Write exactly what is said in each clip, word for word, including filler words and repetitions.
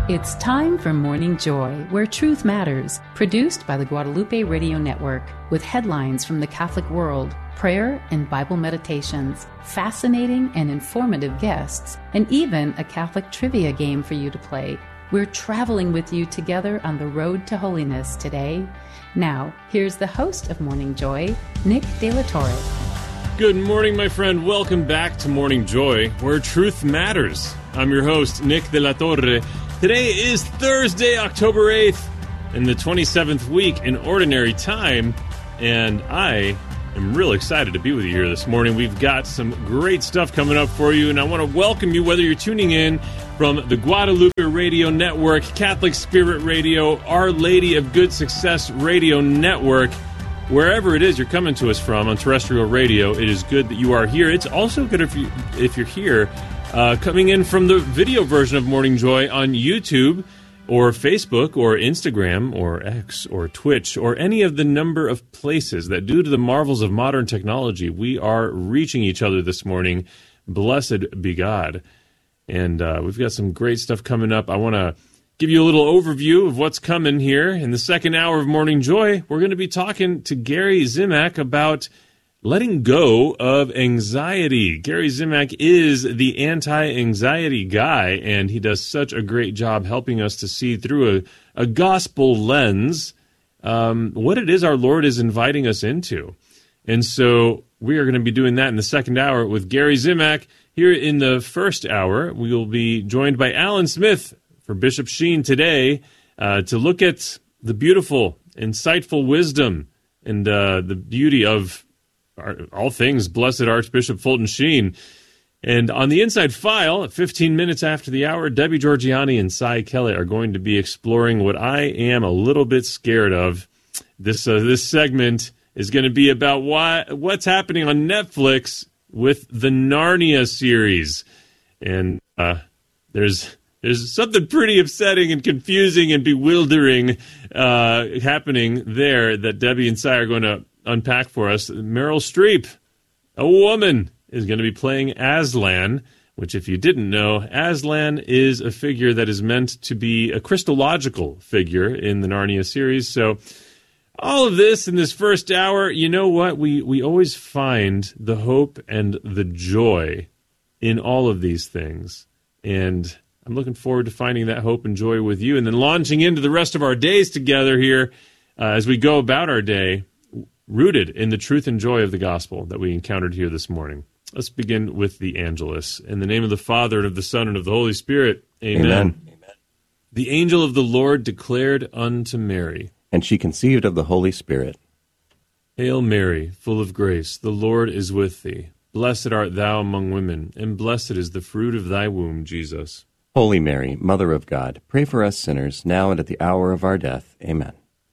It's time for Morning Joy, where truth matters, produced by the Guadalupe Radio Network, with headlines from the Catholic world, prayer and Bible meditations, fascinating and informative guests, and even a Catholic trivia game for you to play. We're traveling with you together on the road to holiness today. Now, here's the host of Morning Joy, Nick De La Torre. Good morning, my friend. Welcome back to Morning Joy, where truth matters. I'm your host, Nick De La Torre. Today is Thursday, October eighth, in the twenty-seventh week in Ordinary Time, and I am real excited to be with you here this morning. We've got some great stuff coming up for you, and I want to welcome you, whether you're tuning in from the Guadalupe Radio Network, Catholic Spirit Radio, Our Lady of Good Success Radio Network, wherever it is you're coming to us from on terrestrial radio. It is good that you are here. It's also good if, you, if you're here uh, coming in from the video version of Morning Joy on YouTube or Facebook or Instagram or X or Twitch or any of the number of places that, due to the marvels of modern technology, we are reaching each other this morning. Blessed be God. And uh, we've got some great stuff coming up. I want to give you a little overview of what's coming here. In the second hour of Morning Joy, we're going to be talking to Gary Zimak about letting go of anxiety. Gary Zimak is the anti-anxiety guy, and he does such a great job helping us to see through a, a gospel lens um, what it is our Lord is inviting us into. And so we are going to be doing that in the second hour with Gary Zimak. Here in the first hour, we will be joined by Alan Smith for Bishop Sheen today uh, to look at the beautiful, insightful wisdom and uh, the beauty of our, all things Blessed Archbishop Fulton Sheen. And on the Inside File, at fifteen minutes after the hour, Debbie Georgiani and Cy Kelly are going to be exploring what I am a little bit scared of. This uh, this segment is going to be about why, what's happening on Netflix with the Narnia series. And uh, there's... There's something pretty upsetting and confusing and bewildering uh, happening there that Debbie and Cy are going to unpack for us. Meryl Streep, a woman, is going to be playing Aslan, which, if you didn't know, Aslan is a figure that is meant to be a Christological figure in the Narnia series. So all of this in this first hour, you know what? We, we always find the hope and the joy in all of these things. And I'm looking forward to finding that hope and joy with you and then launching into the rest of our days together here uh, as we go about our day, rooted in the truth and joy of the gospel that we encountered here this morning. Let's begin with the Angelus. In the name of the Father, and of the Son, and of the Holy Spirit, amen. Amen. Amen. The angel of the Lord declared unto Mary, and she conceived of the Holy Spirit. Hail Mary, full of grace, the Lord is with thee. Blessed art thou among women, and blessed is the fruit of thy womb, Jesus. Holy Mary, Mother of God, pray for us sinners, now and at the hour of our death. Amen.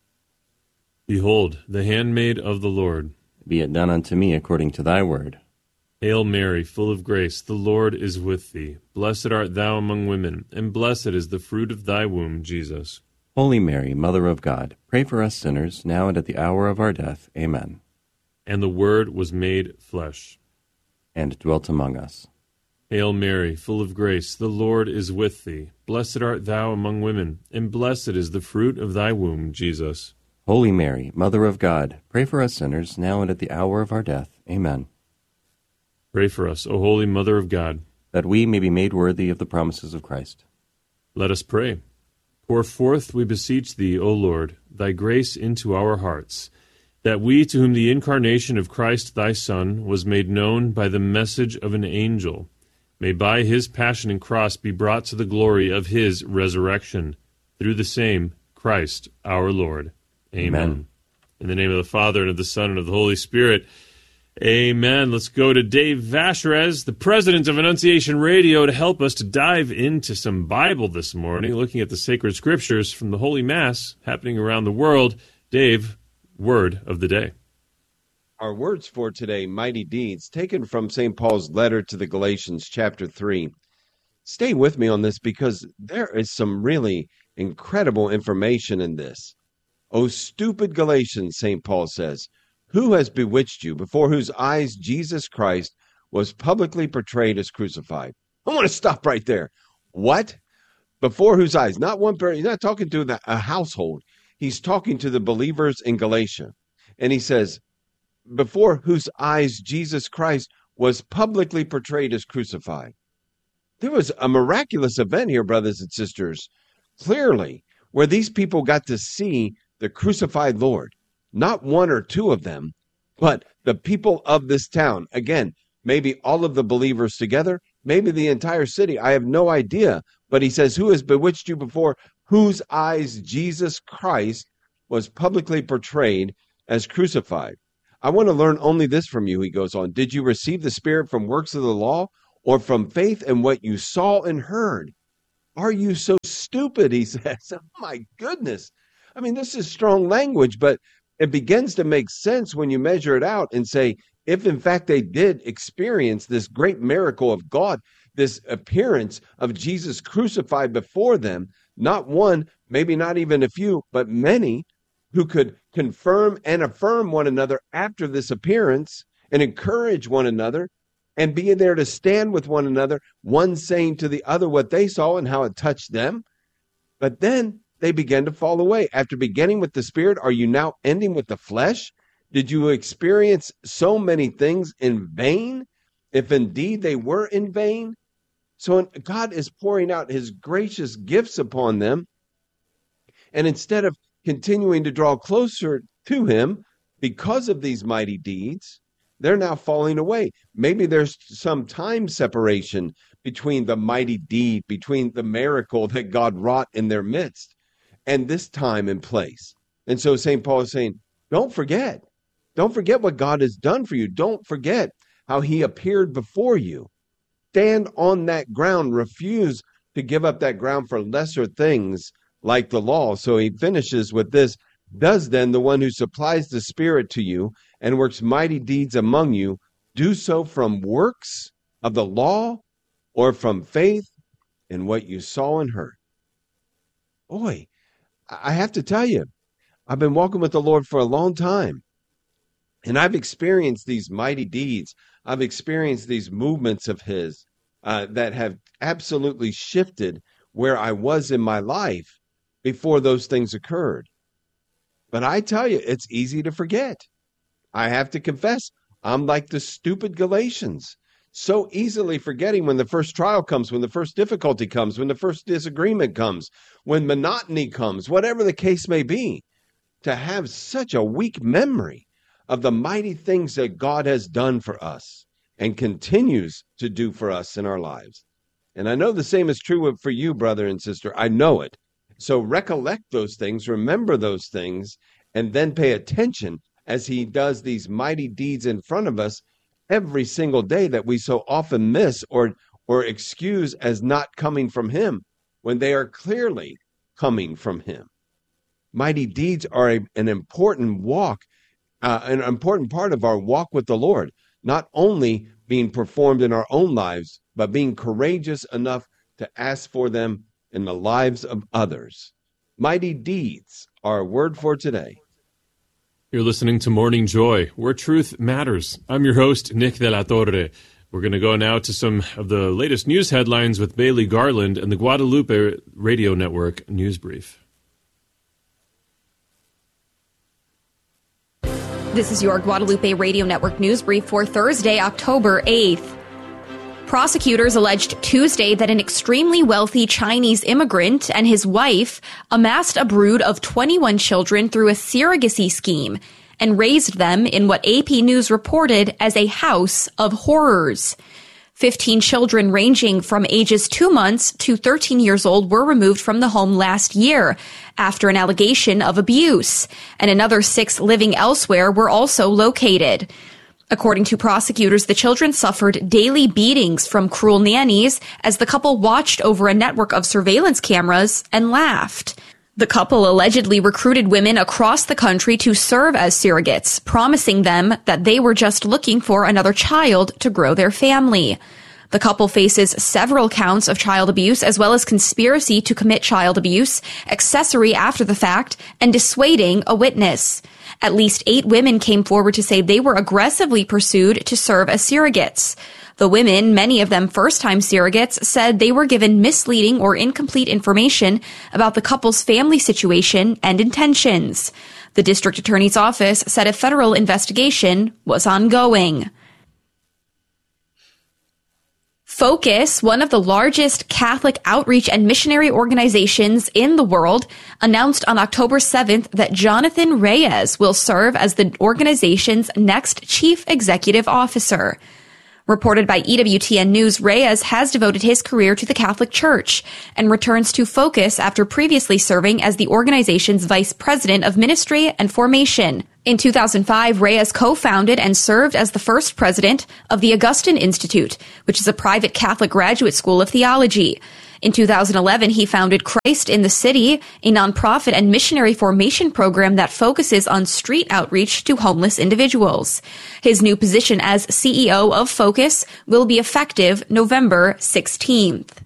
Behold, the handmaid of the Lord. Be it done unto me according to thy word. Hail Mary, full of grace, the Lord is with thee. Blessed art thou among women, and blessed is the fruit of thy womb, Jesus. Holy Mary, Mother of God, pray for us sinners, now and at the hour of our death. Amen. And the Word was made flesh, and dwelt among us. Hail Mary, full of grace, the Lord is with thee. Blessed art thou among women, and blessed is the fruit of thy womb, Jesus. Holy Mary, Mother of God, pray for us sinners, now and at the hour of our death. Amen. Pray for us, O Holy Mother of God, that we may be made worthy of the promises of Christ. Let us pray. Pour forth, we beseech thee, O Lord, thy grace into our hearts, that we, to whom the incarnation of Christ thy Son was made known by the message of an angel, may by his passion and cross be brought to the glory of his resurrection, through the same Christ our Lord. Amen. Amen. In the name of the Father, and of the Son, and of the Holy Spirit. Amen. Let's go to Dave Vashrez, the president of Annunciation Radio, to help us to dive into some Bible this morning, looking at the sacred scriptures from the Holy Mass happening around the world. Dave, word of the day. Our words for today, mighty deeds, taken from Saint Paul's letter to the Galatians, chapter three. Stay with me on this because there is some really incredible information in this. O stupid Galatians, Saint Paul says, who has bewitched you, before whose eyes Jesus Christ was publicly portrayed as crucified? I want to stop right there. What? before whose eyes, not one person, he's not talking to the, a household. He's talking to the believers in Galatia. And he says, before whose eyes Jesus Christ was publicly portrayed as crucified. There was a miraculous event here, brothers and sisters, clearly, where these people got to see the crucified Lord. Not one or two of them, but the people of this town. Again, maybe all of the believers together, maybe the entire city. I have no idea. But he says, who has bewitched you before whose eyes Jesus Christ was publicly portrayed as crucified? I want to learn only this from you, he goes on. Did you receive the Spirit from works of the law or from faith in what you saw and heard? Are you so stupid, he says. Oh, my goodness. I mean, this is strong language, but it begins to make sense when you measure it out and say, if in fact they did experience this great miracle of God, this appearance of Jesus crucified before them, not one, maybe not even a few, but many who could confirm and affirm one another after this appearance and encourage one another and be there to stand with one another, one saying to the other what they saw and how it touched them. But then they began to fall away. After beginning with the Spirit, are you now ending with the flesh? Did you experience so many things in vain, if indeed they were in vain? So God is pouring out his gracious gifts upon them. And instead of continuing to draw closer to him because of these mighty deeds, they're now falling away. Maybe there's some time separation between the mighty deed, between the miracle that God wrought in their midst, and this time and place. And so Saint Paul is saying, don't forget. Don't forget what God has done for you. Don't forget how he appeared before you. Stand on that ground. Refuse to give up that ground for lesser things like the law. So he finishes with this. Does then the one who supplies the Spirit to you and works mighty deeds among you do so from works of the law or from faith in what you saw and heard? Boy, I have to tell you, I've been walking with the Lord for a long time, and I've experienced these mighty deeds. I've experienced these movements of his uh, that have absolutely shifted where I was in my life before those things occurred. But I tell you, it's easy to forget. I have to confess, I'm like the stupid Galatians, so easily forgetting when the first trial comes, when the first difficulty comes, when the first disagreement comes, when monotony comes, whatever the case may be, to have such a weak memory of the mighty things that God has done for us and continues to do for us in our lives. And I know the same is true for you, brother and sister. I know it. So recollect those things, remember those things, and then pay attention as he does these mighty deeds in front of us every single day that we so often miss or or excuse as not coming from him when they are clearly coming from him. Mighty deeds are a, an important walk, uh, an important part of our walk with the Lord, not only being performed in our own lives, but being courageous enough to ask for them in the lives of others. Mighty deeds are a word for today. You're listening to Morning Joy, where truth matters. I'm your host, Nick de la Torre. We're going to go now to some of the latest news headlines with Bailey Garland and the Guadalupe Radio Network News Brief. This is your Guadalupe Radio Network News Brief for Thursday, October eighth. Prosecutors alleged Tuesday that an extremely wealthy Chinese immigrant and his wife amassed a brood of twenty-one children through a surrogacy scheme and raised them in what A P News reported as a house of horrors. Fifteen children ranging from ages two months to thirteen years old were removed from the home last year after an allegation of abuse, and another six living elsewhere were also located. According to prosecutors, the children suffered daily beatings from cruel nannies as the couple watched over a network of surveillance cameras and laughed. The couple allegedly recruited women across the country to serve as surrogates, promising them that they were just looking for another child to grow their family. The couple faces several counts of child abuse as well as conspiracy to commit child abuse, accessory after the fact, and dissuading a witness. At least eight women came forward to say they were aggressively pursued to serve as surrogates. The women, many of them first-time surrogates, said they were given misleading or incomplete information about the couple's family situation and intentions. The district attorney's office said a federal investigation was ongoing. Focus, one of the largest Catholic outreach and missionary organizations in the world, announced on October seventh that Jonathan Reyes will serve as the organization's next chief executive officer. Reported by E W T N News, Reyes has devoted his career to the Catholic Church and returns to Focus after previously serving as the organization's vice president of ministry and formation. In two thousand five, Reyes co-founded and served as the first president of the Augustine Institute, which is a private Catholic graduate school of theology. In two thousand eleven, he founded Christ in the City, a nonprofit and missionary formation program that focuses on street outreach to homeless individuals. His new position as C E O of Focus will be effective November sixteenth.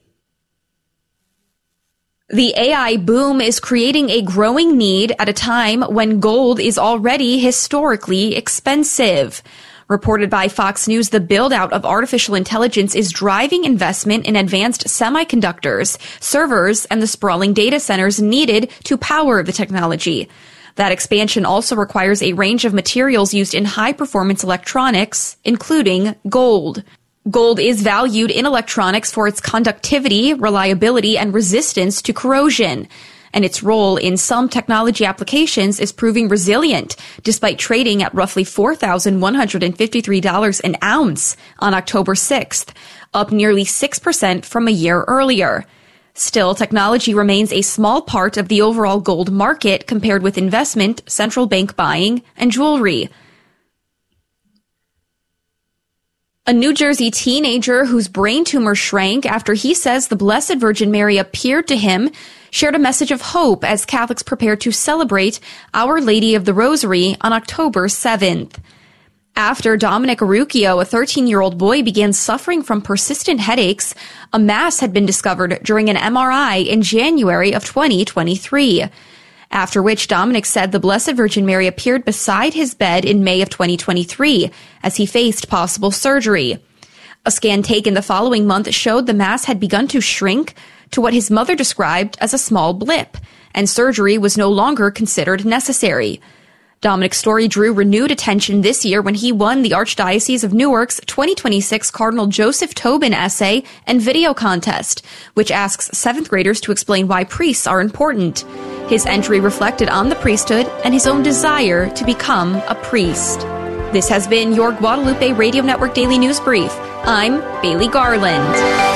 The A I boom is creating a growing need at a time when gold is already historically expensive. Reported by Fox News, the build-out of artificial intelligence is driving investment in advanced semiconductors, servers, and the sprawling data centers needed to power the technology. That expansion also requires a range of materials used in high-performance electronics, including gold. Gold is valued in electronics for its conductivity, reliability, and resistance to corrosion. And its role in some technology applications is proving resilient, despite trading at roughly four thousand one hundred fifty-three dollars an ounce on October sixth, up nearly six percent from a year earlier. Still, technology remains a small part of the overall gold market compared with investment, central bank buying, and jewelry. A New Jersey teenager whose brain tumor shrank after he says the Blessed Virgin Mary appeared to him shared a message of hope as Catholics prepare to celebrate Our Lady of the Rosary on October seventh. After Dominic Arucchio, a thirteen-year-old boy, began suffering from persistent headaches, a mass had been discovered during an M R I in January of twenty twenty-three. After which Dominic said the Blessed Virgin Mary appeared beside his bed in May of twenty twenty-three as he faced possible surgery. A scan taken the following month showed the mass had begun to shrink to what his mother described as a small blip, and surgery was no longer considered necessary. Dominic's story drew renewed attention this year when he won the Archdiocese of Newark's twenty twenty-six Cardinal Joseph Tobin essay and video contest, which asks seventh graders to explain why priests are important. His entry reflected on the priesthood and his own desire to become a priest. This has been your Guadalupe Radio Network Daily News Brief. I'm Bailey Garland.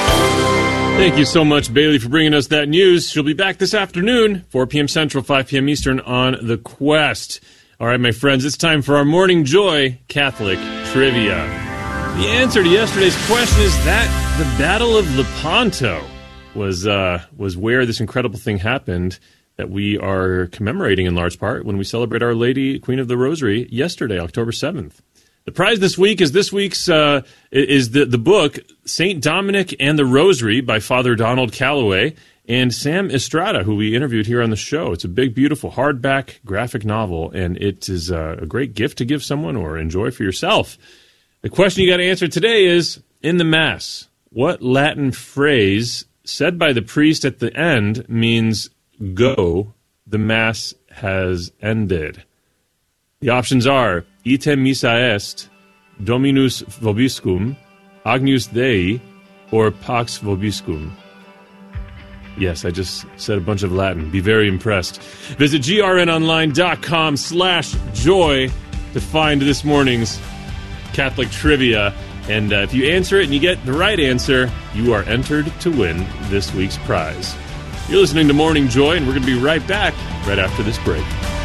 Thank you so much, Bailey, for bringing us that news. She'll be back this afternoon, four p.m. Central, five p.m. Eastern, on The Quest. All right, my friends, it's time for our Morning Joy Catholic Trivia. The answer to yesterday's question is that the Battle of Lepanto was uh, was where this incredible thing happened that we are commemorating in large part when we celebrate Our Lady, Queen of the Rosary, yesterday, October seventh. The prize this week is this week's uh, is the, the book Saint Dominic and the Rosary by Father Donald Calloway and Sam Estrada, who we interviewed here on the show. It's a big, beautiful hardback graphic novel, and it is uh, a great gift to give someone or enjoy for yourself. The question you got to answer today is, in the Mass, what Latin phrase said by the priest at the end means, go, the Mass has ended? The options are, item missa est, Dominus vobiscum, Agnus Dei, or Pax vobiscum. Yes, I just said a bunch of Latin. Be very impressed. Visit grnonline.com slash joy to find this morning's Catholic trivia. And uh, if you answer it and you get the right answer, you are entered to win this week's prize. You're listening to Morning Joy, and we're going to be right back right after this break.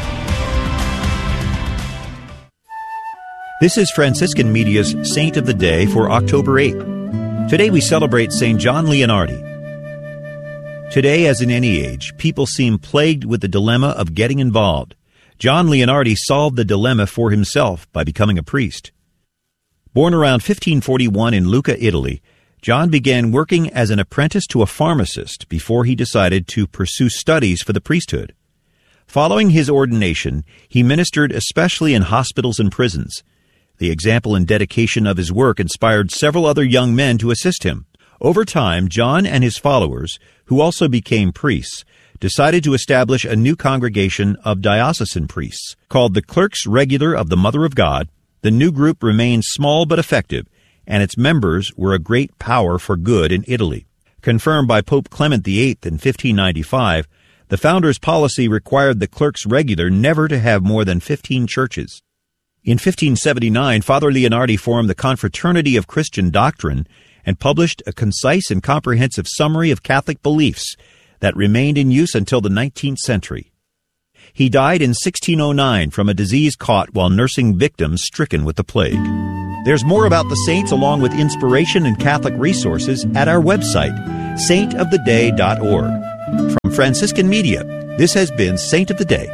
This is Franciscan Media's Saint of the Day for October eighth. Today we celebrate Saint John Leonardi. Today, as in any age, people seem plagued with the dilemma of getting involved. John Leonardi solved the dilemma for himself by becoming a priest. Born around fifteen forty-one in Lucca, Italy, John began working as an apprentice to a pharmacist before he decided to pursue studies for the priesthood. Following his ordination, he ministered especially in hospitals and prisons. The example and dedication of his work inspired several other young men to assist him. Over time, John and his followers, who also became priests, decided to establish a new congregation of diocesan priests. Called the Clerks Regular of the Mother of God, the new group remained small but effective, and its members were a great power for good in Italy. Confirmed by Pope Clement the Eighth in fifteen ninety-five, the founders' policy required the Clerks Regular never to have more than fifteen churches. In fifteen seventy-nine, Father Leonardi formed the Confraternity of Christian Doctrine and published a concise and comprehensive summary of Catholic beliefs that remained in use until the nineteenth century. He died in sixteen oh nine from a disease caught while nursing victims stricken with the plague. There's more about the saints along with inspiration and Catholic resources at our website, saint of the day dot org. From Franciscan Media, this has been Saint of the Day.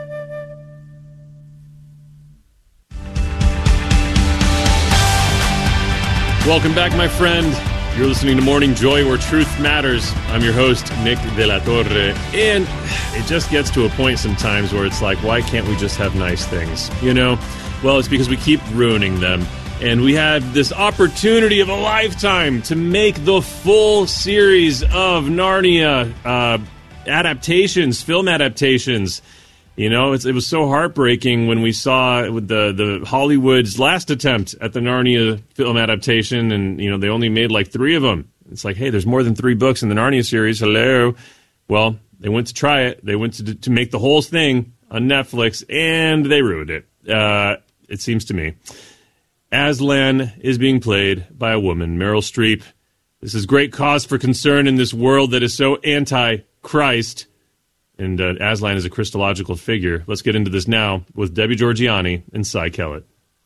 Welcome back, my friend. You're listening to Morning Joy, where truth matters. I'm your host, Nick De La Torre. And it just gets to a point sometimes where it's like, why can't we just have nice things? You know? Well, it's because we keep ruining them. And we had this opportunity of a lifetime to make the full series of Narnia uh, adaptations, film adaptations. You know, it's, it was so heartbreaking when we saw with the, the Hollywood's last attempt at the Narnia film adaptation, and, you know, they only made like three of them. It's like, hey, there's more than three books in the Narnia series. Hello. Well, they went to try it. They went to to make the whole thing on Netflix, and they ruined it, uh, it seems to me. Aslan is being played by a woman, Meryl Streep. This is great cause for concern in this world that is so anti-Christ. And uh, Aslan is a Christological figure. Let's get into this now with Debbie Georgianni and Cy Kellett.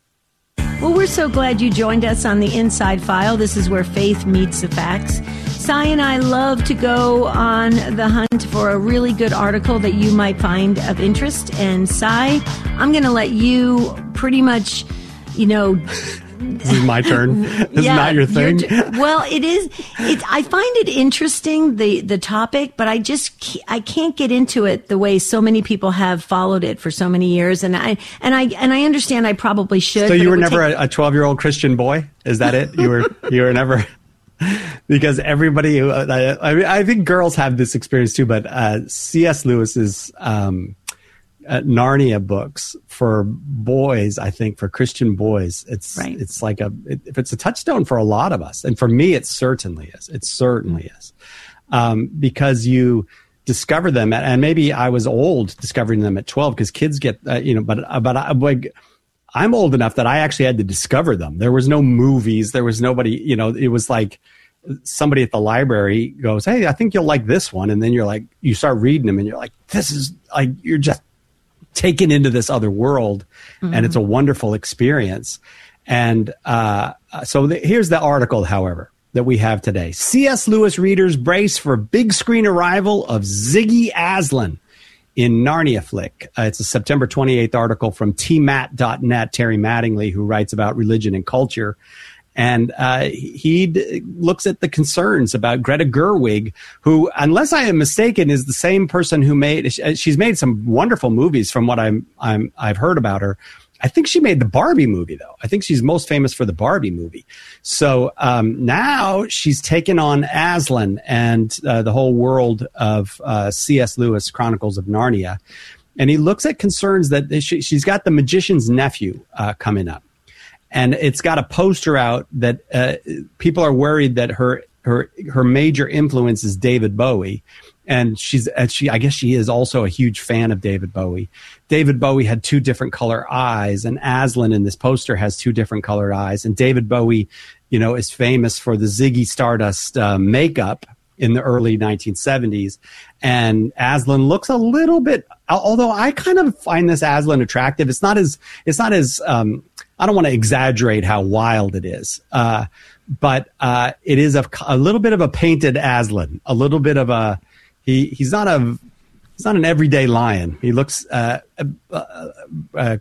Well, we're so glad you joined us on the Inside File. This is where faith meets the facts. Cy and I love to go on the hunt for a really good article that you might find of interest. And Cy, I'm going to let you pretty much, you know... This is my turn. It's yeah, not your thing. Well, it is. It, I find it interesting, the, the topic, but I just, I can't get into it the way so many people have followed it for so many years. And I, and I, and I understand I probably should. So you were never take... a twelve year old Christian boy? Is that it? You were, you were never, because everybody who, I, I mean, I think girls have this experience too, but, uh, C S Lewis's, um, Uh, Narnia books for boys, I think for Christian boys, it's right. it's like a it, if it's a touchstone for a lot of us, and for me, it certainly is. It certainly mm-hmm. is um, because you discover them, at, and maybe I was old discovering them at twelve because kids get uh, you know, but uh, but I, like I'm old enough that I actually had to discover them. There was no movies, there was nobody, you know, it was like somebody at the library goes, "Hey, I think you'll like this one," and then you're like, you start reading them, and you're like, "This is like you're just." Taken into this other world, mm-hmm. and it's a wonderful experience. And uh, so the, here's the article, however, that we have today. C S. Lewis readers brace for big screen arrival of Ziggy Aslan in Narnia flick. Uh, it's a September twenty-eighth article from T mat dot net, Terry Mattingly, who writes about religion and culture. And uh, he d- looks at the concerns about Greta Gerwig, who, unless I am mistaken, is the same person who made. She's made some wonderful movies, from what I'm, I'm I've heard about her. I think she made the Barbie movie, though. I think she's most famous for the Barbie movie. So um, now she's taken on Aslan and uh, the whole world of uh, C S. Lewis Chronicles of Narnia, and he looks at concerns that she, she's got the magician's nephew uh, coming up. And it's got a poster out that uh, people are worried that her her her major influence is David Bowie, and she's and she I guess she is also a huge fan of David Bowie. David Bowie had two different color eyes, and Aslan in this poster has two different colored eyes. And David Bowie, you know, is famous for the Ziggy Stardust uh, makeup in the early nineteen seventies, and Aslan looks a little bit. Although I kind of find this Aslan attractive, it's not as it's not as um, I don't want to exaggerate how wild it is, uh, but uh, it is a, a little bit of a painted Aslan, a little bit of a he. He's not a he's not an everyday lion. He looks uh, uh, uh,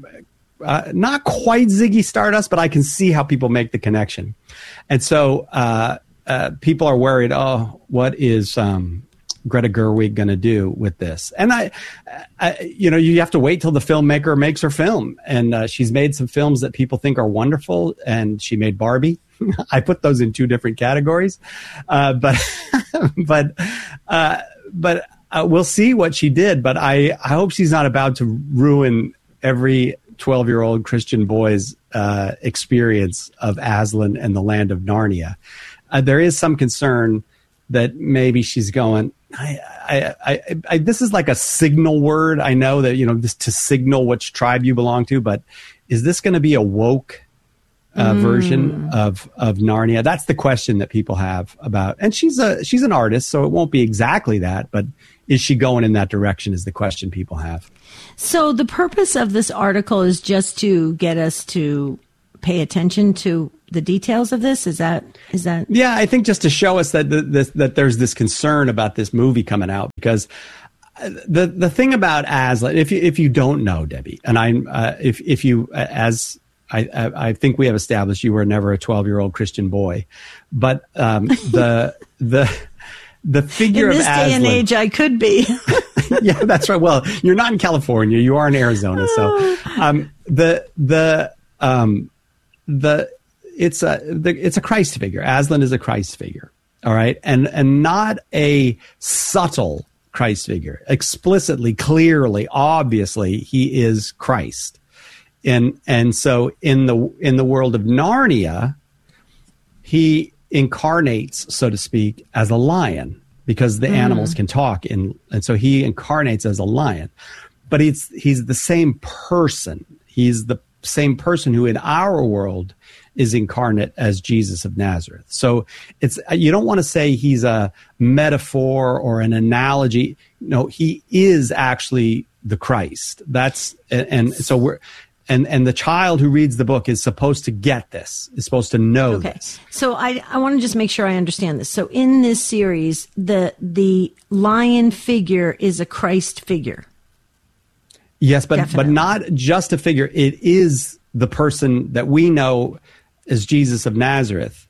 uh, not quite Ziggy Stardust, but I can see how people make the connection, and so uh, uh, people are worried. Oh, what is um, Greta Gerwig going to do with this? And I, I, you know, you have to wait till the filmmaker makes her film. And uh, she's made some films that people think are wonderful. And she made Barbie. I put those in two different categories. Uh, but, but, uh, but uh, we'll see what she did. But I, I hope she's not about to ruin every twelve-year-old Christian boy's uh, experience of Aslan and the land of Narnia. Uh, there is some concern that maybe she's going, I, I, I, I, this is like a signal word. I know that, you know, this to signal which tribe you belong to, but is this going to be a woke uh, mm. version of, of Narnia? That's the question that people have about, and she's a, she's an artist, so it won't be exactly that, but is she going in that direction is the question people have. So the purpose of this article is just to get us to pay attention to the details of this. Is that, is that? Yeah, I think just to show us that the, this, that there's this concern about this movie coming out, because the the thing about Aslan, if you if you don't know, Debbie, and I'm uh, if if you as I, I I think we have established you were never a twelve-year-old Christian boy, but um, the the the figure in this of Aslan, day and age, I could be. Yeah, that's right. Well, you're not in California; you are in Arizona. So um, the the um, the it's a the, it's a Christ figure. Aslan is a Christ figure. All right, and and not a subtle Christ figure. Explicitly, clearly, obviously, he is Christ. And and so in the in the world of Narnia, he incarnates, so to speak, as a lion, because the mm. animals can talk, and and so he incarnates as a lion. But he's he's the same person. He's the same person who in our world is incarnate as Jesus of Nazareth. So it's, you don't want to say he's a metaphor or an analogy. No, he is actually the Christ. That's, and, and so we're, and, and the child who reads the book is supposed to get this, is supposed to know okay. this. So I, I want to just make sure I understand this. So in this series, the, the lion figure is a Christ figure. Yes, but, Definitely. but not just a figure. It is the person that we know as Jesus of Nazareth.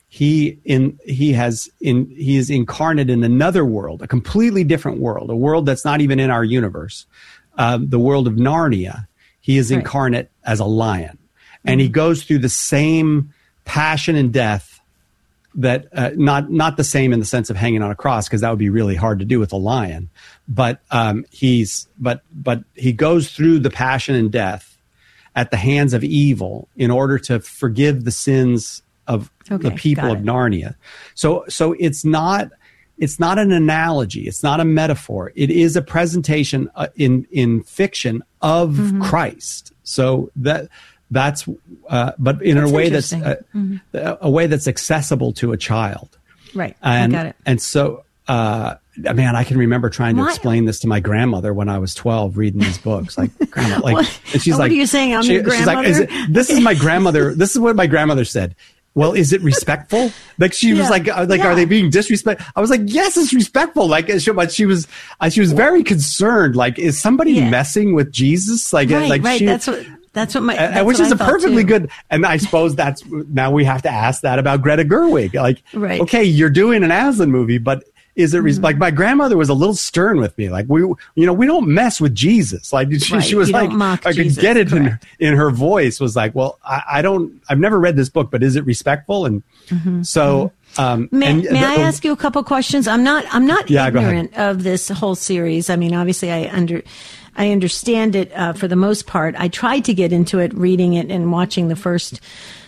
He in he has in he is incarnate in another world, a completely different world, a world that's not even in our universe, uh, the world of Narnia. He is right. incarnate as a lion, and mm-hmm. he goes through the same passion and death that uh, not not the same in the sense of hanging on a cross, because that would be really hard to do with a lion, but um, he's but but he goes through the passion and death at the hands of evil in order to forgive the sins of okay, the people of Narnia. So, so it's not, it's not an analogy. It's not a metaphor. It is a presentation uh, in, in fiction of mm-hmm. Christ. So that, that's, uh, but in that's a way that's, uh, mm-hmm. a way that's accessible to a child. Right. And, I got it. And so, uh, man, I can remember trying to what? explain this to my grandmother when I was twelve, reading these books. Like, grandma, like, what? and she's what like, are you saying? I'm she, your grandmother. She's like, is it, this is my grandmother. This is what my grandmother said. Well, is it respectful? Like she was yeah. like, like, yeah. are they being disrespectful? I was like, yes, it's respectful. Like, she, but she was, uh, she was very concerned. Like, is somebody yeah. messing with Jesus? Like, right, like right. she, that's what. That's what my, that's and, which what is I a perfectly too. good. And I suppose that's now we have to ask that about Greta Gerwig. Like, right. okay, you're doing an Aslan movie, but is it mm-hmm. like my grandmother was a little stern with me? Like we, you know, we don't mess with Jesus. Like she, right. she was you like, I Jesus. could get it in, Correct. in her voice was like, well, I, I don't, I've never read this book, but is it respectful? And mm-hmm. so, um, may, and, may I ask you a couple questions? I'm not, I'm not yeah, ignorant of this whole series. I mean, obviously I under, I understand it uh, for the most part. I tried to get into it, reading it and watching the first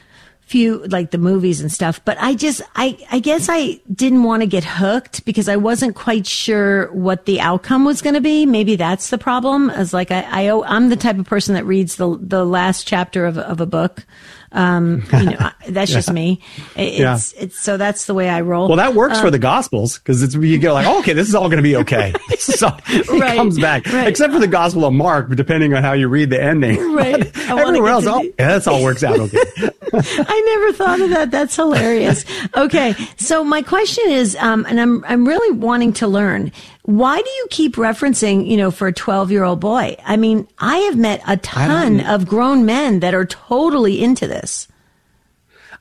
few, like the movies and stuff. But I just, I, I guess I didn't want to get hooked because I wasn't quite sure what the outcome was going to be. Maybe that's the problem. As like, I, I, I'm the type of person that reads the, the last chapter of, of a book. Um, you know, that's yeah. just me. It, yeah. It's, it's, so that's the way I roll. Well, that works um, for the Gospels because it's you go like, oh, okay, this is all going to be okay. So it right, comes back, right. except for the Gospel of Mark, depending on how you read the ending. Right. Everywhere else, oh, yeah, that's all works out okay. I never thought of that. That's hilarious. Okay, so my question is, um, and I'm I'm really wanting to learn. Why do you keep referencing, you know, for a twelve-year-old boy? I mean, I have met a ton of grown men that are totally into this.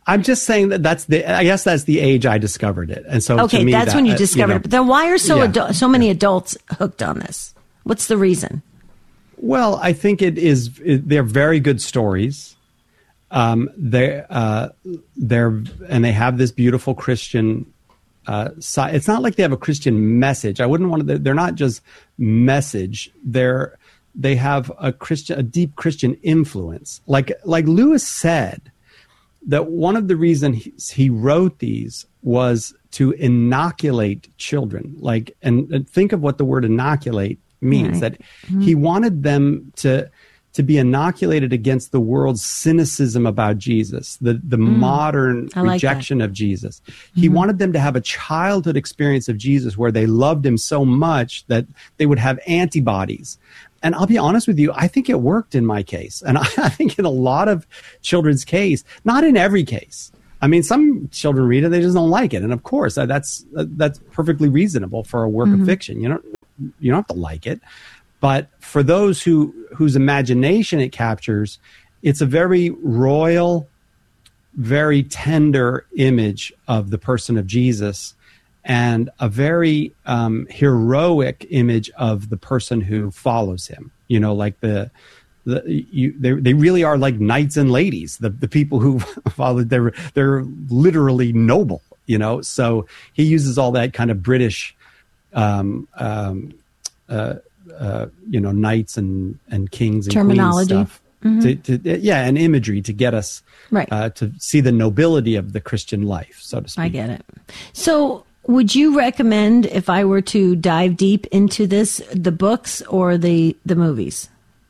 I'm just saying that that's the, I guess that's the age I discovered it. And so okay, to me, that's that, when you uh, discovered you know, it. But then why are so, yeah. adu- so many adults hooked on this? What's the reason? Well, I think it is, it, they're very good stories. Um, they, uh, they're, and they have this beautiful Christian, uh, side. It's not like they have a Christian message. I wouldn't want to, they're not just message. They're, they have a Christian, a deep Christian influence. Like, like Lewis said, that one of the reasons he, he wrote these was to inoculate children. Like, and, and think of what the word inoculate means, right. that mm-hmm. he wanted them to, to be inoculated against the world's cynicism about Jesus, the, the mm. modern like rejection that. of Jesus. He mm-hmm. wanted them to have a childhood experience of Jesus where they loved him so much that they would have antibodies. And I'll be honest with you, I think it worked in my case. And I, I think in a lot of children's case, not in every case. I mean, some children read it, they just don't like it. And of course, that's that's perfectly reasonable for a work mm-hmm. of fiction. You don't, you don't have to like it. But for those who whose imagination it captures, it's a very royal, very tender image of the person of Jesus, and a very um, heroic image of the person who follows him. You know, like the the you they they really are like knights and ladies. The the people who follow, they're they're literally noble. You know, so he uses all that kind of British. Um, um, uh, Uh, you know, knights and, and kings and terminology queens stuff. Mm-hmm. To, to, yeah, and imagery to get us right. uh, to see the nobility of the Christian life, so to speak. I get it. So would you recommend, if I were to dive deep into this, the books or the, the movies?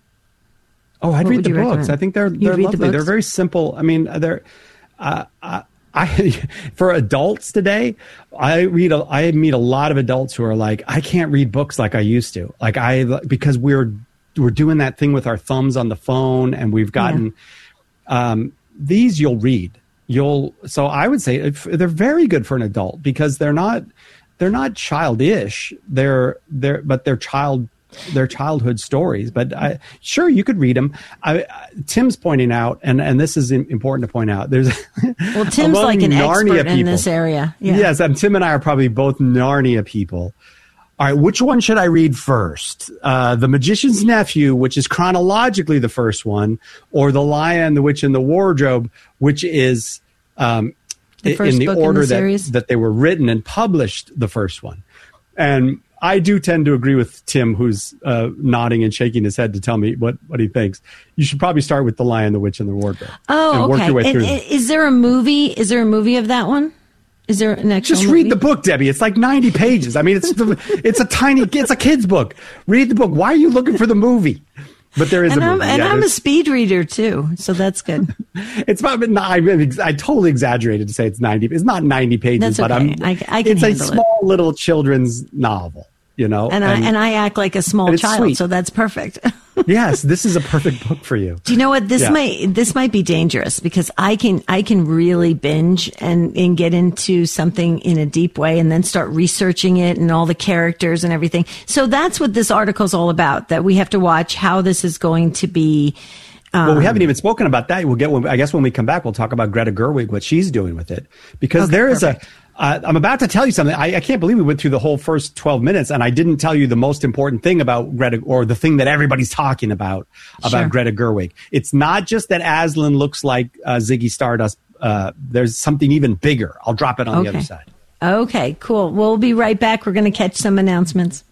Oh, I'd what read the books. Recommend? I think they're, they're lovely. The they're very simple. I mean, they're... Uh, uh, I, for adults today, I read, a, I meet a lot of adults who are like, I can't read books like I used to. Like I, because we're, we're doing that thing with our thumbs on the phone, and we've gotten, yeah. um, these you'll read. You'll, so I would say if, they're very good for an adult because they're not, they're not childish. They're, they're, but they're child, they're childhood stories. But I, sure, you could read them. I, Tim's pointing out, and, and this is important to point out, there's well, Tim's like an Narnia expert in people, this area. Yeah. Yes, and Tim and I are probably both Narnia people. All right, which one should I read first? Uh, The Magician's Nephew, which is chronologically the first one, or The Lion, the Witch, and the Wardrobe, which is um, the first in the book order in the that, series? that they were written and published, the first one. And I do tend to agree with Tim, who's uh, nodding and shaking his head to tell me what, what he thinks. You should probably start with The Lion, the Witch, and the Wardrobe. Oh, and okay. Work your way and, through and, is there a movie? Is there a movie of that one? Is there an actual Just movie? read the book, Debbie. It's like ninety pages. I mean, it's the, it's a tiny, it's a kid's book. Read the book. Why are you looking for the movie? But there is and a movie. I'm, and yeah, I'm a speed reader too, so that's good. It's about, I, I totally exaggerated to say it's ninety. It's not ninety pages, That's but okay. I'm, I, I can it's a handle small it. little children's novel. You know, and, and I and I act like a small child, sweet. So that's perfect. Yes, this is a perfect book for you. Do you know what this yeah. might this might be dangerous because I can I can really binge and and get into something in a deep way and then start researching it and all the characters and everything. So that's what this article is all about. That we have to watch how this is going to be. Um, well, we haven't even spoken about that. We'll get. When, I guess when we come back, we'll talk about Greta Gerwig, what she's doing with it, because okay, there is perfect. a. Uh, I'm about to tell you something. I, I can't believe we went through the whole first twelve minutes, and I didn't tell you the most important thing about Greta, or the thing that everybody's talking about about sure. Greta Gerwig. It's not just that Aslan looks like uh, Ziggy Stardust. Uh, there's something even bigger. I'll drop it on okay. the other side. Okay, cool. We'll be right back. We're going to catch some announcements.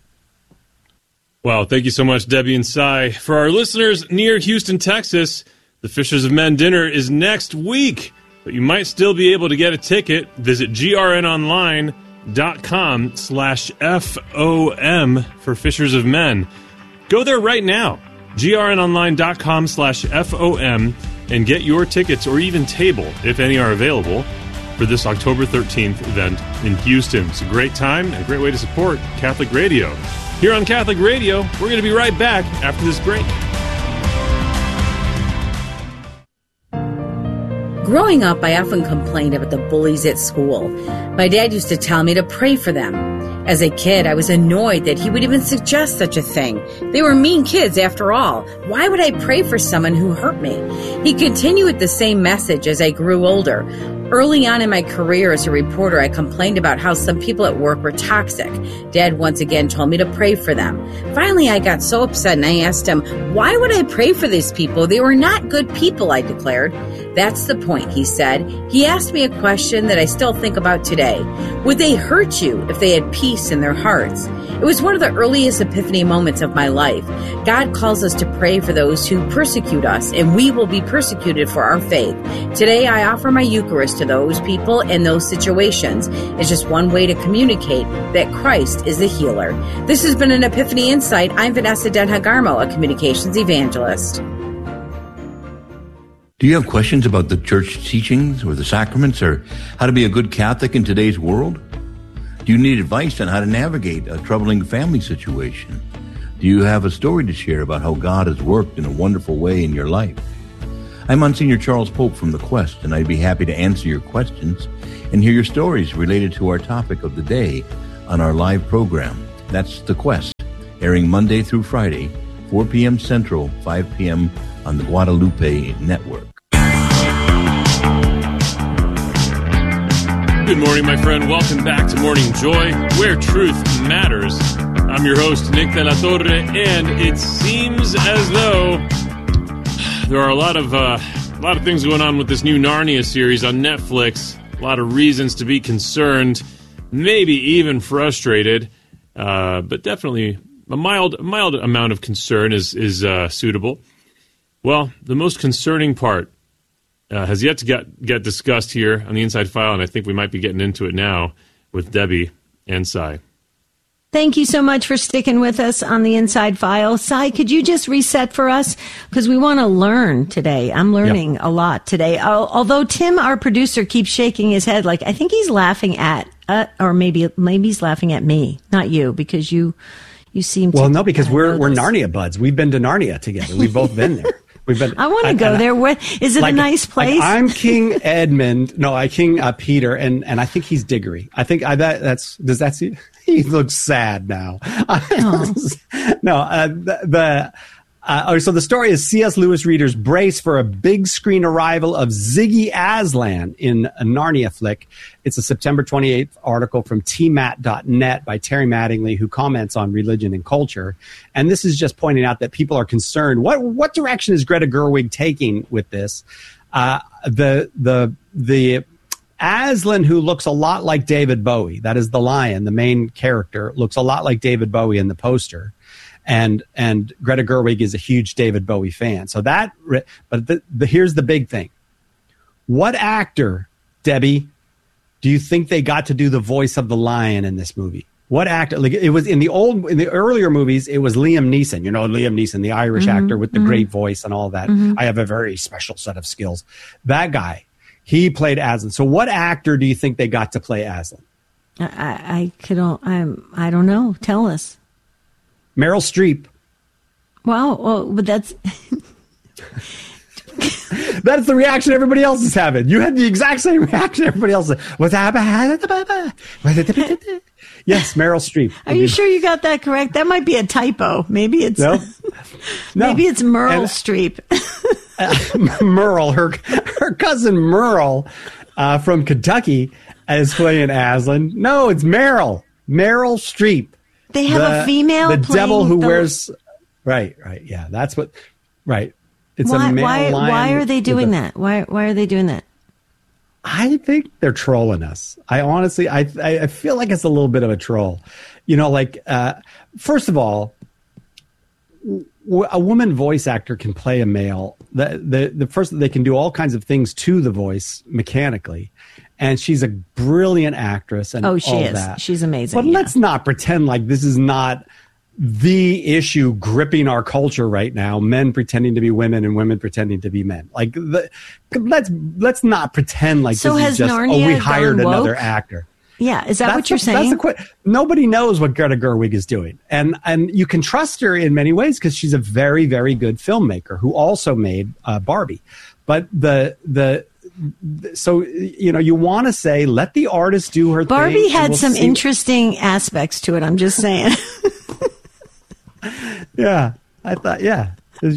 Wow, thank you so much, Debbie and Cy. For our listeners near Houston, Texas, the Fishers of Men dinner is next week. But you might still be able to get a ticket. Visit grnonline.com slash F-O-M for Fishers of Men. Go there right now, grnonline.com slash F-O-M, and get your tickets or even table, if any are available, for this October thirteenth event in Houston. It's a great time and a great way to support Catholic Radio. Here on Catholic Radio, we're going to be right back after this break. Growing up, I often complained about the bullies at school. My dad used to tell me to pray for them. As a kid, I was annoyed that he would even suggest such a thing. They were mean kids after all. Why would I pray for someone who hurt me? He continued with the same message as I grew older. Early on in my career as a reporter, I complained about how some people at work were toxic. Dad once again told me to pray for them. Finally, I got so upset and I asked him, why would I pray for these people? They were not good people, I declared. That's the point, he said. He asked me a question that I still think about today. Would they hurt you if they had peace in their hearts? It was one of the earliest epiphany moments of my life. God calls us to pray for those who persecute us, and we will be persecuted for our faith. Today, I offer my Eucharist to those people and those situations. It's just one way to communicate that Christ is the healer. This has been an Epiphany Insight. I'm Vanessa Denhagarmo, a communications evangelist. Do you have questions about the church teachings or the sacraments or how to be a good Catholic in today's world? Do you need advice on how to navigate a troubling family situation? Do you have a story to share about how God has worked in a wonderful way in your life? I'm Monsignor Charles Pope from The Quest, and I'd be happy to answer your questions and hear your stories related to our topic of the day on our live program. That's The Quest, airing Monday through Friday, four p.m. Central, five p.m. on the Guadalupe Network. Good morning, my friend. Welcome back to Morning Joy, where truth matters. I'm your host, Nick de la Torre, and it seems as though there are a lot of uh, a lot of things going on with this new Narnia series on Netflix. A lot of reasons to be concerned, maybe even frustrated, uh, but definitely a mild mild amount of concern is is uh, suitable. Well, the most concerning part Uh, has yet to get, get discussed here on the Inside File, and I think we might be getting into it now with Debbie and Cy. Thank you so much for sticking with us on the Inside File. Cy, could you just reset for us? Because we want to learn today. I'm learning yep. a lot today. Although Tim, our producer, keeps shaking his head like, I think he's laughing at, uh, or maybe maybe he's laughing at me, not you, because you you seem to... Well, no, because we're we're Narnia buds. We've been to Narnia together. We've both been there. We've been, I want to go I, there. What, is it like, a nice place? Like I'm King Edmund. No, I King uh, Peter, and, and I think he's Diggory. I think I that that's does that see? He looks sad now. Oh. no, uh, the, the uh, so the story is C S. Lewis readers brace for a big screen arrival of Ziggy Aslan in a Narnia flick. It's a September twenty-eighth article from T mat dot net by Terry Mattingly, who comments on religion and culture. And this is just pointing out that people are concerned. What what direction is Greta Gerwig taking with this? Uh, the the the Aslan, who looks a lot like David Bowie, that is the lion, the main character, looks a lot like David Bowie in the poster. And and Greta Gerwig is a huge David Bowie fan. So that, but the, the, here's the big thing. What actor, Debbie, do you think they got to do the voice of the lion in this movie? What actor? Like it was in the old, in the earlier movies, it was Liam Neeson. You know, Liam Neeson, the Irish mm-hmm, actor with the mm-hmm. great voice and all that. Mm-hmm. I have a very special set of skills. That guy, he played Aslan. So what actor do you think they got to play Aslan? I, I could, I'm, I don't know. Tell us. Meryl Streep. Wow. Well, but that's... That's the reaction everybody else is having. You had the exact same reaction everybody else. What's happening? Yes, Meryl Streep. Are you sure you got that correct? That might be a typo. Maybe it's no. no. Maybe it's Meryl and, Streep. uh, Merle, her her cousin Merle uh, from Kentucky is playing Aslan. No, it's Meryl. Meryl Streep. They have the, a female. The devil who the... wears. Right, right, yeah. That's what. Right. It's why, a male why, lion. Why are they doing a, that? Why Why are they doing that? I think they're trolling us. I honestly, I I feel like it's a little bit of a troll. You know, like uh, first of all, w- a woman voice actor can play a male. The the the first they can do all kinds of things to the voice mechanically, and she's a brilliant actress. And oh, she all is. That. She's amazing. But yeah. let's not pretend like this is not the issue gripping our culture right now, men pretending to be women and women pretending to be men. Like, the, let's let's not pretend like so this has is just, Narnia oh, we hired gone woke? another actor. Yeah, is that that's what you're the, saying? That's the qu- Nobody knows what Greta Gerwig is doing. And and you can trust her in many ways because she's a very, very good filmmaker who also made uh, Barbie. But the the so, you know, you want to say, let the artist do her Barbie thing. Barbie had we'll some see. interesting aspects to it. I'm just saying. Yeah, I thought, yeah.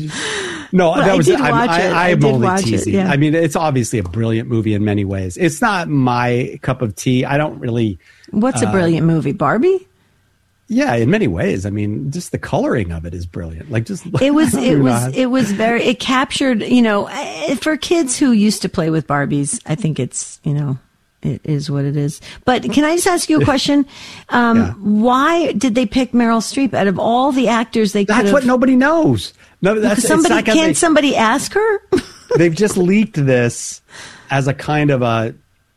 No, well, that was, I did I'm, watch I, it. I I am did only watch teasing. it, yeah. I mean, it's obviously a brilliant movie in many ways. It's not my cup of tea. I don't really. What's a brilliant uh, movie? Barbie? Yeah, in many ways. I mean, just the coloring of it is brilliant. Like, just it was, it was, it was very. It captured, you know, for kids who used to play with Barbies. I think it's, you know, it is what it is. But can I just ask you a question? Um, yeah. Why did they pick Meryl Streep out of all the actors they could? That's what nobody knows. No, that's somebody. Like can't they, somebody ask her? They've just leaked this as a kind of a.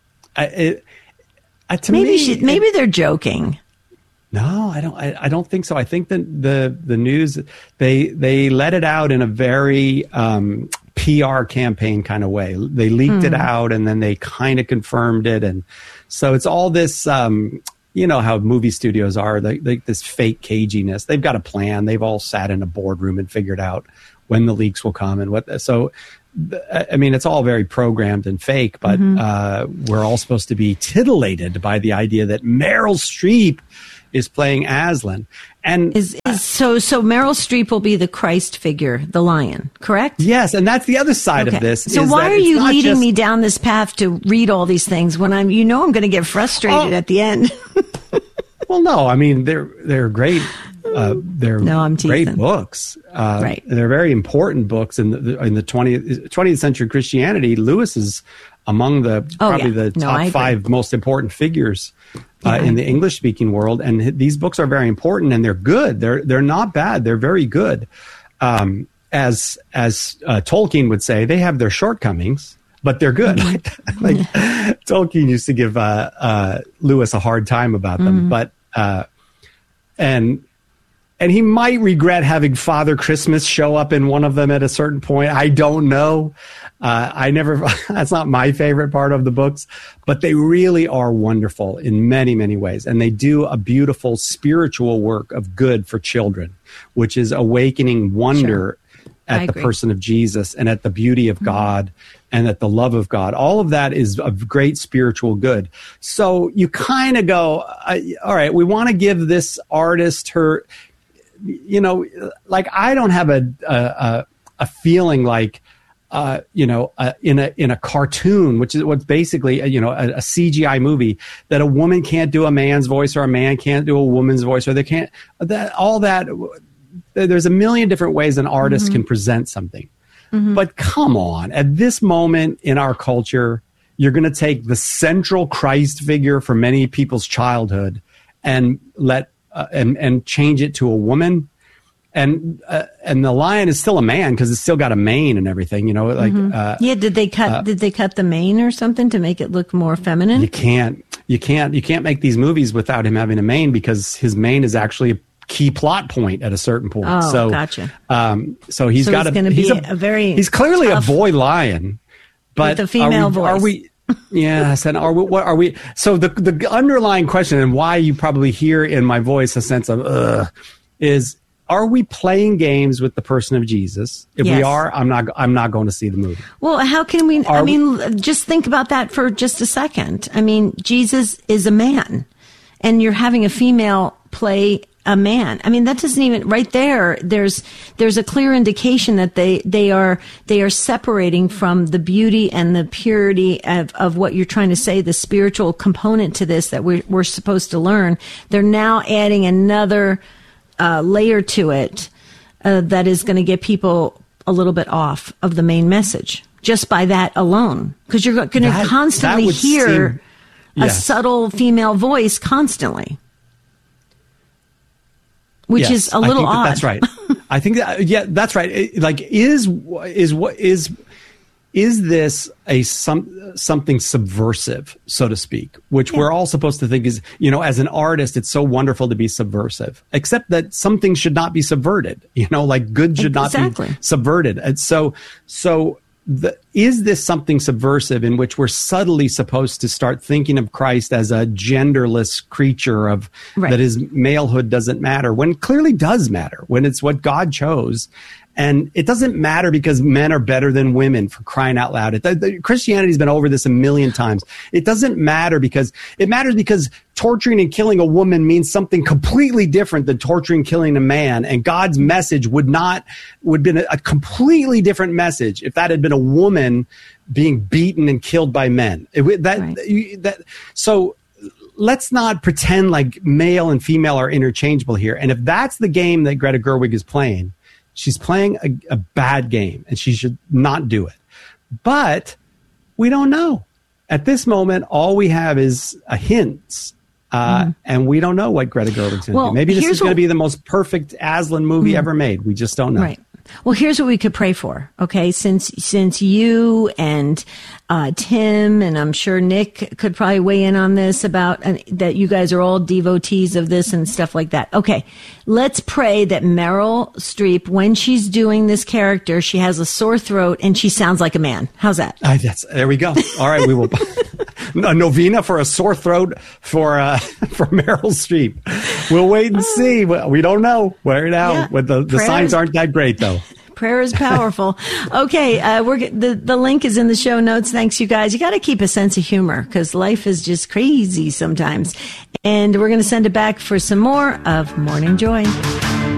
It, uh, to maybe me, she, maybe they're joking. No, I don't. I, I don't think so. I think that the the news they they let it out in a very um, P R campaign kind of way. They leaked mm. it out and then they kind of confirmed it, and so it's all this. Um, you know how movie studios are, like, like this fake caginess. They've got a plan. They've all sat in a boardroom and figured out when the leaks will come and what. So, I mean, it's all very programmed and fake. But mm-hmm. uh, we're all supposed to be titillated by the idea that Meryl Streep is playing Aslan. And is, is so so Meryl Streep will be the Christ figure, the lion, correct? Yes, and that's the other side okay. of this. So is why that are you leading just, me down this path to read all these things when I'm you know I'm going to get frustrated oh, at the end? Well, no, I mean they're they're great. Uh, they're no, I'm great books. Uh, right. They're very important books in the in the twentieth, twentieth century Christianity. Lewis is among the oh, probably yeah. the no, top five most important figures uh, yeah, in the English speaking world. And these books are very important and they're good. They're they're not bad. They're very good. Um, as as uh, Tolkien would say, they have their shortcomings, but they're good. Mm-hmm. like Tolkien used to give uh, uh, Lewis a hard time about them, mm-hmm. but uh, and. And he might regret having Father Christmas show up in one of them at a certain point. I don't know. Uh, I never, that's not my favorite part of the books, but they really are wonderful in many, many ways. And they do a beautiful spiritual work of good for children, which is awakening wonder sure. at I the agree. person of Jesus and at the beauty of mm-hmm. God and at the love of God. All of that is of great spiritual good. So you kind of go, uh, all right, we want to give this artist her, you know, like I don't have a a, a feeling like, uh, you know, uh, in a in a cartoon, which is what's basically, a, you know, a, a C G I movie, that a woman can't do a man's voice or a man can't do a woman's voice, or they can't. That all that. There's a million different ways an artist mm-hmm. can present something. Mm-hmm. But come on, at this moment in our culture, you're going to take the central Christ figure for many people's childhood and let. Uh, and and change it to a woman, and uh, and the lion is still a man because it's still got a mane and everything, you know. Like mm-hmm. uh, yeah, did they cut? Uh, did they cut the mane or something to make it look more feminine? You can't, you can't, you can't make these movies without him having a mane because his mane is actually a key plot point at a certain point. Oh, so, gotcha. Um, so he's so got he's a, he's a, a very he's clearly tough, a boy lion, but with a female are we, voice. Are we? Yes, and are we, what are we? So the the underlying question, and why you probably hear in my voice a sense of ugh, is: are we playing games with the person of Jesus? If yes. we are, I'm not. I'm not going to see the movie. Well, how can we? Are I mean, we, just think about that for just a second. I mean, Jesus is a man, and you're having a female play a man. I mean, that doesn't even right there. There's there's a clear indication that they they are they are separating from the beauty and the purity of, of what you're trying to say, the spiritual component to this that we're we're supposed to learn. They're now adding another uh, layer to it uh, that is going to get people a little bit off of the main message just by that alone, because you're going to constantly hear seem, yes. a subtle female voice constantly. Which yes, is a little I think that odd. That's right. I think that, yeah, that's right. It, like, is, is what is, is this a some, something subversive, so to speak, which yeah. we're all supposed to think is, you know, as an artist, it's so wonderful to be subversive, except that something should not be subverted, you know, like good should exactly. not be subverted. And so, so the, is this something subversive in which we're subtly supposed to start thinking of Christ as a genderless creature of right. that his malehood doesn't matter, when it clearly does matter, when it's what God chose. And it doesn't matter because men are better than women, for crying out loud. It, the, the, Christianity's been over this a million times. It doesn't matter because it matters because torturing and killing a woman means something completely different than torturing and killing a man. And God's message would not, would have been a, a completely different message if that had been a woman being beaten and killed by men. It, that, right. that, so let's not pretend like male and female are interchangeable here. And if that's the game that Greta Gerwig is playing, she's playing a, a bad game, and she should not do it. But we don't know. At this moment, all we have is a hint, uh, mm. and we don't know what Greta Gerwig's going to well, do. Maybe this is going to what, be the most perfect Aslan movie mm. ever made. We just don't know. Right. Well, here's what we could pray for, okay? Since since you and uh, Tim, and I'm sure Nick could probably weigh in on this about uh, that you guys are all devotees of this and stuff like that. Okay, let's pray that Meryl Streep, when she's doing this character, she has a sore throat and she sounds like a man. How's that? Uh, that's, there we go. All right, we will. A novena for a sore throat for uh, for Meryl Streep. We'll wait and see. We don't know right now. Yeah. The, the signs aren't that great, though. Prayer is powerful. Okay, uh, we're the the link is in the show notes. Thanks, you guys. You got to keep a sense of humor because life is just crazy sometimes. And we're going to send it back for some more of Morning Joy.